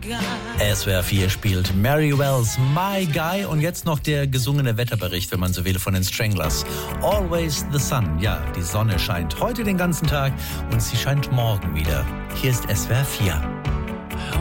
SWR 4 spielt Mary Wells My Guy und jetzt noch der gesungene Wetterbericht, wenn man so will, von den Stranglers. Always the sun. Ja, die Sonne scheint heute den ganzen Tag und sie scheint morgen wieder. Hier ist SWR 4.